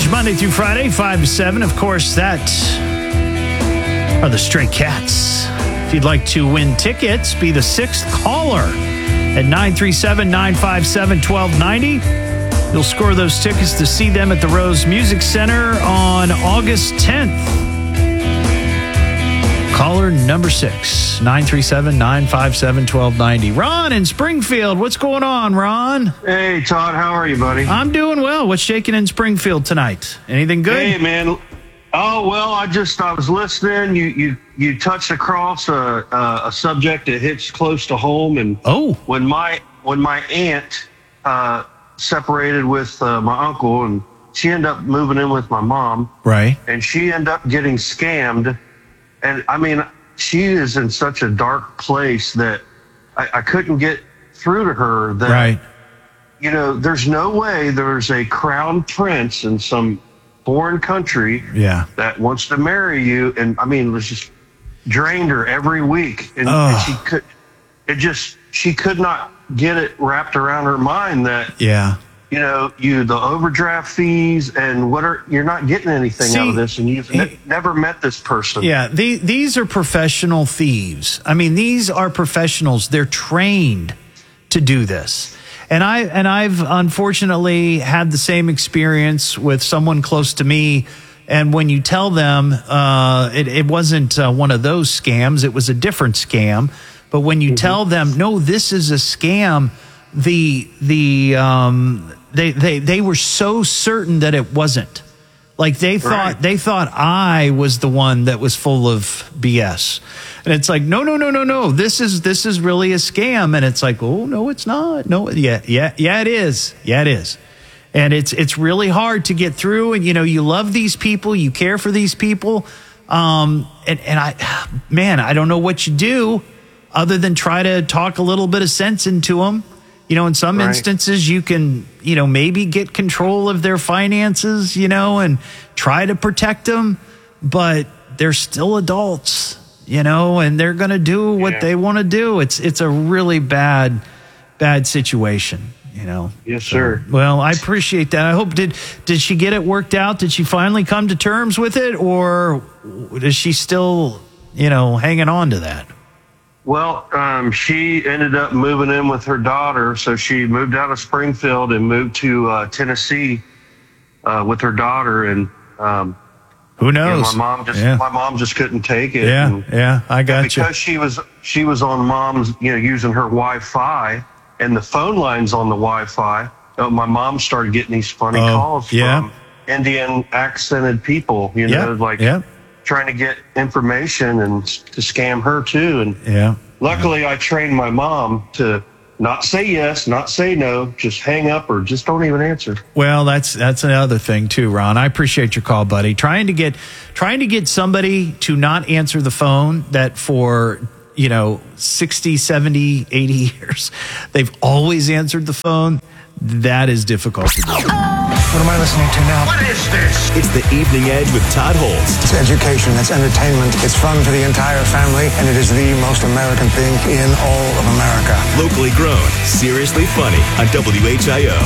Garage, Monday through Friday, 5 to 7. Of course, that are the Stray Cats. If you'd like to win tickets, be the sixth caller at 937-957-1290. You'll score those tickets to see them at the Rose Music Center on August 10th. Caller number 6, 937-957-1290. Ron in Springfield. What's going on, Ron? Hey, Todd. How are you, buddy? I'm doing well. What's shaking in Springfield tonight? Anything good? Hey, man. Oh, well, I was listening. You touched across a subject that hits close to home. And when my aunt separated with my uncle, and she ended up moving in with my mom. Right. And she ended up getting scammed. And, I mean, she is in such a dark place that I couldn't get through to her that, right. You know, there's no way there's a crown prince in some foreign country that wants to marry you. And, I mean, it was just drained her every week. And she could not get it wrapped around her mind that, you know, the overdraft fees and you're not getting anything out of this, and you've never met this person. Yeah, these are professional thieves. I mean, these are professionals. They're trained to do this. And I've unfortunately had the same experience with someone close to me. And when you tell them it wasn't one of those scams, it was a different scam. But when you tell them, no, this is a scam, they were so certain that it wasn't. Like they thought I was the one that was full of BS. And it's like, no. This is really a scam. And it's like, oh, no, it's not. No, yeah, it is. Yeah, it is. And it's really hard to get through. And, you know, you love these people, you care for these people. I don't know what you do other than try to talk a little bit of sense into them. You know, in some instances, you can, you know, maybe get control of their finances, you know, and try to protect them. But they're still adults, you know, and they're going to do what they want to do. It's a really bad situation, you know. Yes, sir. Well, I appreciate that. I hope, did she get it worked out? Did she finally come to terms with it? Or is she still, you know, hanging on to that? Well, she ended up moving in with her daughter, so she moved out of Springfield and moved to Tennessee with her daughter. And who knows? My mom just couldn't take it. I got you. Because she was on mom's, you know, using her Wi-Fi, and the phone lines on the Wi-Fi. My mom started getting these funny calls from Indian accented people, you know, trying to get information and to scam her too. And luckily I trained my mom to not say yes, not say no, just hang up or just don't even answer. Well, that's another thing too, Ron. I appreciate your call, buddy. Trying to get somebody to not answer the phone that for, you know, 60, 70, 80 years, they've always answered the phone. That is difficult to do. What am I listening to now? What is this? It's the Evening Edge with Todd Holtz. It's education, it's entertainment, it's fun for the entire family, and it is the most American thing in all of America. Locally grown, seriously funny on WHIO.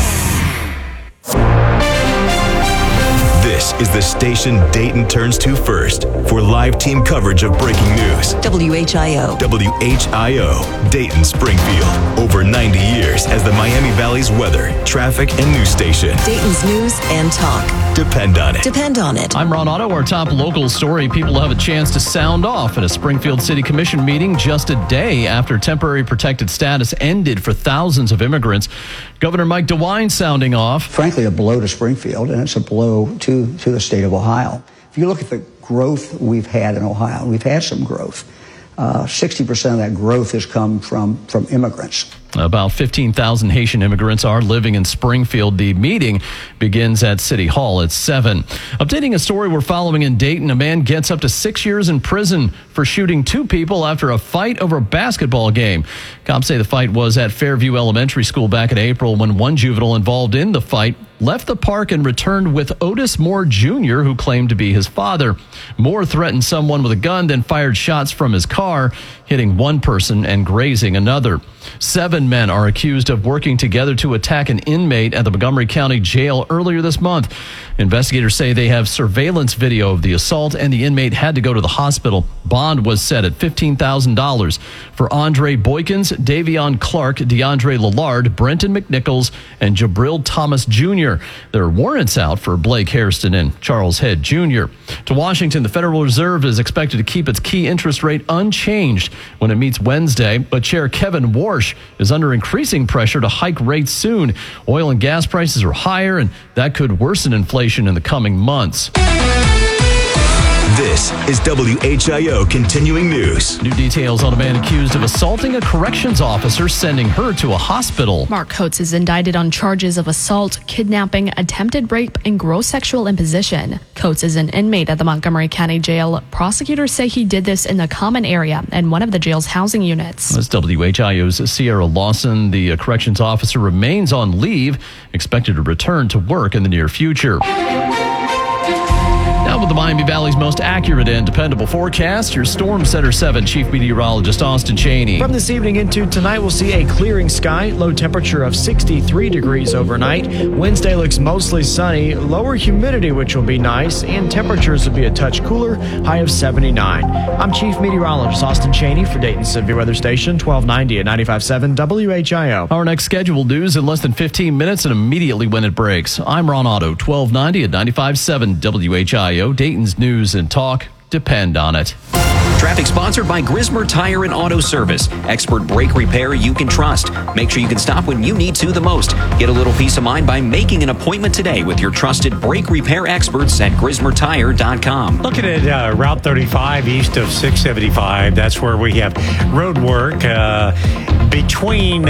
This is the station Dayton turns to first for live team coverage of breaking news. WHIO. WHIO, Dayton, Springfield. Over 90 years as the Miami Valley's weather, traffic, and news station. Dayton's news and talk. Depend on it. Depend on it. I'm Ron Otto. Our top local story. People have a chance to sound off at a Springfield City Commission meeting just a day after temporary protected status ended for thousands of immigrants. Governor Mike DeWine sounding off. Frankly, a blow to Springfield, and it's a blow to the state of Ohio. If you look at the growth we've had in Ohio, we've had some growth. 60% of that growth has come from immigrants. About 15,000 Haitian immigrants are living in Springfield. The meeting begins at City Hall at 7. Updating a story we're following in Dayton, a man gets up to 6 years in prison for shooting 2 people after a fight over a basketball game. Cops say the fight was at Fairview Elementary School back in April when one juvenile involved in the fight left the park and returned with Otis Moore Jr., who claimed to be his father. Moore threatened someone with a gun, then fired shots from his car, hitting one person and grazing another. 7 men are accused of working together to attack an inmate at the Montgomery County Jail earlier this month. Investigators say they have surveillance video of the assault, and the inmate had to go to the hospital. Bond was set at $15,000 for Andre Boykins, Davion Clark, DeAndre Lillard, Brenton McNichols, and Jabril Thomas Jr. There are warrants out for Blake Hairston and Charles Head Jr. To Washington, the Federal Reserve is expected to keep its key interest rate unchanged when it meets Wednesday, but Chair Kevin Warsh is under increasing pressure to hike rates soon. Oil and gas prices are higher, and that could worsen inflation in the coming months. This is WHIO Continuing News. New details on a man accused of assaulting a corrections officer, sending her to a hospital. Mark Coates is indicted on charges of assault, kidnapping, attempted rape, and gross sexual imposition. Coates is an inmate at the Montgomery County Jail. Prosecutors say he did this in the common area and one of the jail's housing units. That's WHIO's Sierra Lawson. The corrections officer remains on leave, expected to return to work in the near future. Now with the Miami Valley's most accurate and dependable forecast, your Storm Center 7 Chief Meteorologist Austin Cheney. From this evening into tonight, we'll see a clearing sky, low temperature of 63 degrees overnight. Wednesday looks mostly sunny, lower humidity, which will be nice, and temperatures will be a touch cooler, high of 79. I'm Chief Meteorologist Austin Cheney for Dayton's Severe Weather Station, 1290 at 95.7 WHIO. Our next scheduled news in less than 15 minutes and immediately when it breaks. I'm Ron Otto, 1290 at 95.7 WHIO. Dayton's News and Talk depend on it. Traffic sponsored by Grismer Tire and Auto Service. Expert brake repair you can trust. Make sure you can stop when you need to the most. Get a little peace of mind by making an appointment today with your trusted brake repair experts at GrismerTire.com. Looking at Route 35 east of 675, that's where we have road work between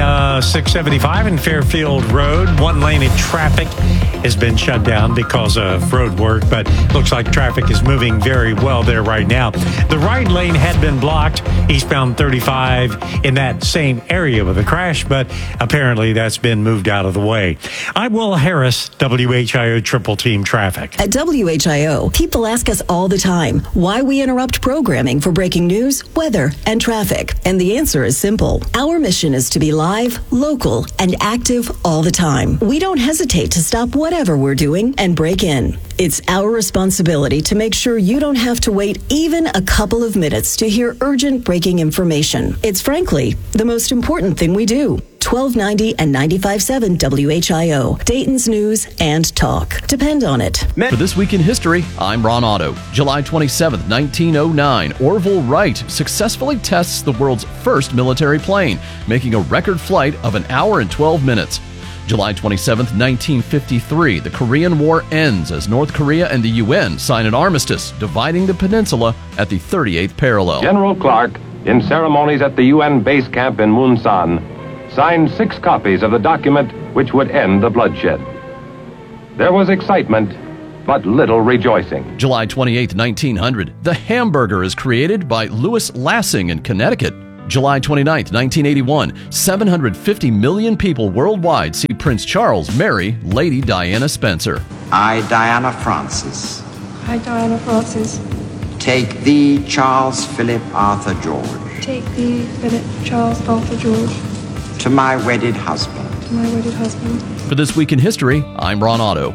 675 and Fairfield Road. One lane of traffic has been shut down because of road work, but looks like traffic is moving very well there right now. The right lane had been blocked eastbound 35 in that same area with a crash, but apparently that's been moved out of the way. I'm Will Harris, WHIO Triple Team Traffic. At WHIO, people ask us all the time why we interrupt programming for breaking news, weather, and traffic. And the answer is simple. Our mission is to be live, local, and active all the time. We don't hesitate to stop whatever we're doing and break in. It's our responsibility to make sure you don't have to wait even a couple of minutes to hear urgent breaking information. It's frankly the most important thing we do. 1290 and 95.7 WHIO, Dayton's News and Talk. Depend on it. For This Week in History, I'm Ron Otto. July 27th, 1909, Orville Wright successfully tests the world's first military plane, making a record flight of 1 hour and 12 minutes. July 27th, 1953, the Korean War ends as North Korea and the UN sign an armistice, dividing the peninsula at the 38th parallel. General Clark, in ceremonies at the UN base camp in Munsan, signed 6 copies of the document which would end the bloodshed. There was excitement, but little rejoicing. July 28, 1900, the hamburger is created by Louis Lassing in Connecticut. July 29, 1981, 750 million people worldwide see Prince Charles marry Lady Diana Spencer. I, Diana Francis. I, Diana Francis. Take thee, Charles Philip Arthur George. Take thee, Philip Charles Arthur George. To my wedded husband. To my wedded husband. For This Week in History, I'm Ron Otto.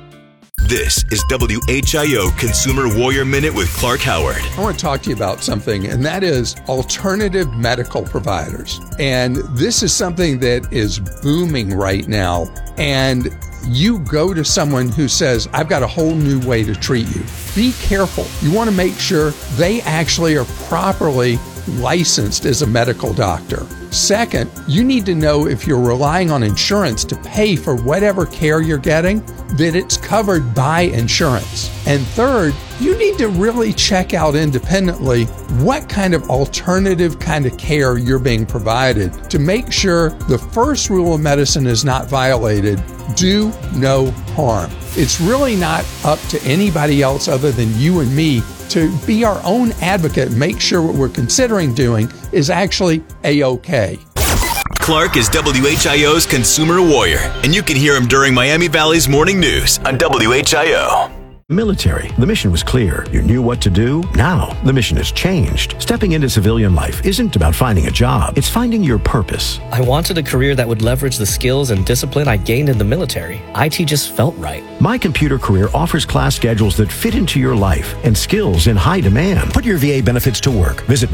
This is WHIO Consumer Warrior Minute with Clark Howard. I want to talk to you about something, and that is alternative medical providers. And this is something that is booming right now. And you go to someone who says, I've got a whole new way to treat you. Be careful. You want to make sure they actually are properly licensed as a medical doctor. Second, you need to know if you're relying on insurance to pay for whatever care you're getting, that it's covered by insurance. And third, you need to really check out independently what kind of alternative kind of care you're being provided to make sure the first rule of medicine is not violated. Do no harm. It's really not up to anybody else other than you and me to be our own advocate and make sure what we're considering doing is actually A-OK. Clark is WHIO's consumer warrior, and you can hear him during Miami Valley's morning news on WHIO. Military. The mission was clear. You knew what to do. Now, the mission has changed. Stepping into civilian life isn't about finding a job. It's finding your purpose. I wanted a career that would leverage the skills and discipline I gained in the military. IT just felt right. My Computer Career offers class schedules that fit into your life and skills in high demand. Put your VA benefits to work. Visit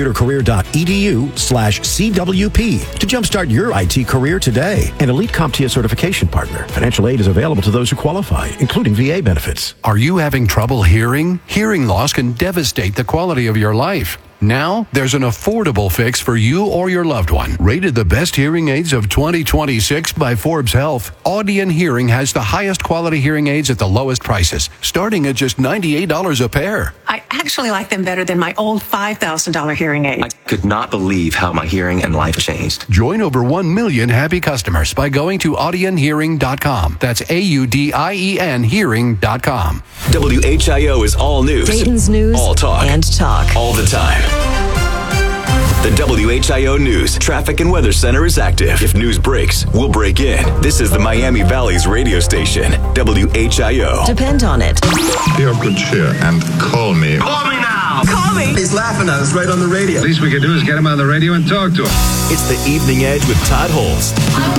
mycomputercareer.edu/CWP to jumpstart your IT career today. An elite CompTIA certification partner. Financial aid is available to those who qualify, including VA benefits. Are you having trouble hearing? Hearing loss can devastate the quality of your life. Now, there's an affordable fix for you or your loved one. Rated the best hearing aids of 2026 by Forbes Health, Audion Hearing has the highest quality hearing aids at the lowest prices, starting at just $98 a pair. I actually like them better than my old $5,000 hearing aid. I could not believe how my hearing and life changed. Join over 1 million happy customers by going to audionhearing.com. That's AUDIEN hearing.com. WHIO is all news. Dayton's news. All talk. And talk. All the time. The WHIO News Traffic and Weather Center is active. If news breaks, we'll break in. This is the Miami Valley's radio station, WHIO. Depend on it. Be of good cheer and call me. Call me now! Call me! He's laughing at us right on the radio. The least we can do is get him on the radio and talk to him. It's the Evening Edge with Todd Holst.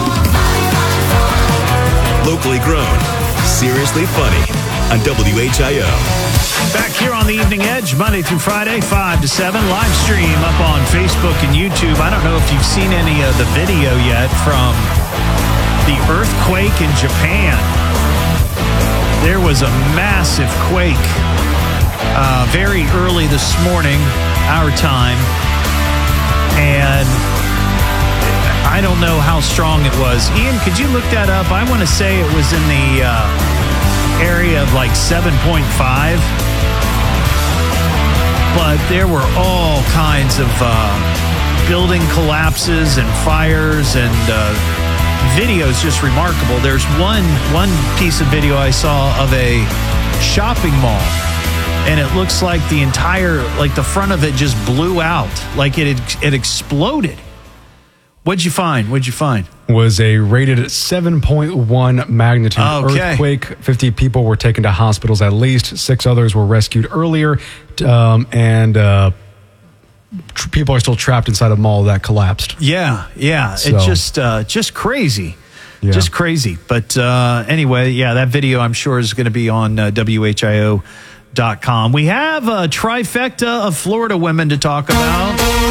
Locally grown, seriously funny on WHIO. Back here on the Evening Edge, Monday through Friday, 5 to 7, live stream up on Facebook and YouTube. I don't know if you've seen any of the video yet from the earthquake in Japan. There was a massive quake very early this morning, our time, and I don't know how strong it was. Ian, could you look that up? I want to say it was in the area of like 7.5. But there were all kinds of building collapses and fires, and videos just remarkable. There's one piece of video I saw of a shopping mall, and it looks like the entire, like the front of it just blew out, like it exploded. What'd you find? Was a rated 7.1 magnitude earthquake. 50 people were taken to hospitals at least. 6 others were rescued earlier. And people are still trapped inside a mall that collapsed. Yeah. So, it's just crazy. Yeah. Just crazy. But anyway, yeah, that video I'm sure is going to be on WHIO.com. We have a trifecta of Florida women to talk about.